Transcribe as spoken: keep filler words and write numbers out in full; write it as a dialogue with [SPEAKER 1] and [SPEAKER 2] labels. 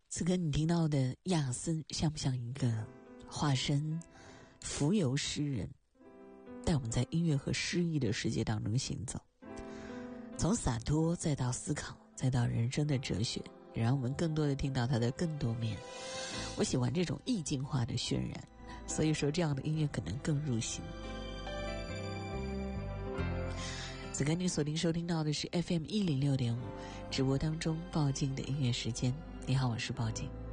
[SPEAKER 1] 此刻你听到的亚森像不像一个化身浮游诗人，带我们在音乐和诗意的世界当中行走，从洒脱再到思考，再到人生的哲学，让我们更多的听到它的更多面。我喜欢这种意境化的渲染，所以说这样的音乐可能更入心。此刻你锁定收听到的是 F M 一零六点五 直播当中报静的音乐时间。你好，我是报静。